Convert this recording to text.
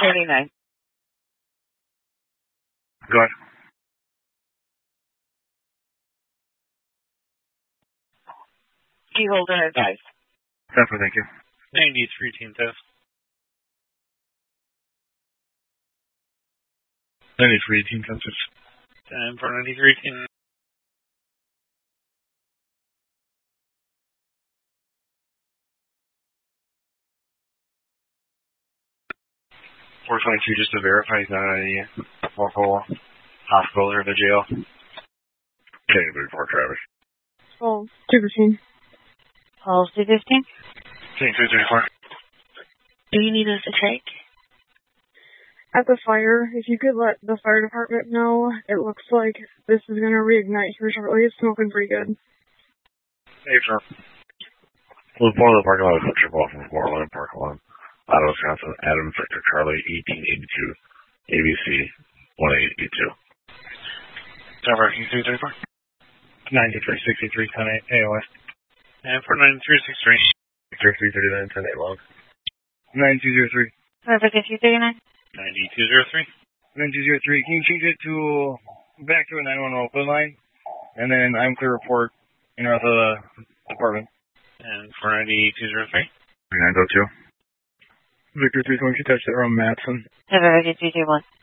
39. Go ahead. Key hold and advise. Definitely, thank you. 93 team test. 93 team test. Time for 93 team. 422, just to verify he's not at any local hospital or the jail. Okay, before Travis. Oh, 215. Pulse 215. Team 234. Do you need us to take? At the fire, if you could let the fire department know, it looks like this is going to reignite here shortly. It's smoking pretty good. Hey, sir. Well, the the parking lot is a trip off from Portland parking lot. Ottawa, Wisconsin, Adam Victor Charlie, 1882, ABC, 1882. Tower, Q234. 9363, 10 AOS. And for 9363. 339, 10 8 log. 9203. Perfect, 239. 9203. 9203, can you change it to back to a 911 open line? And then I'm clear report, out of the department. And for 9203. 3902. Victor 322, touch that room, Matson. Perfect, 221.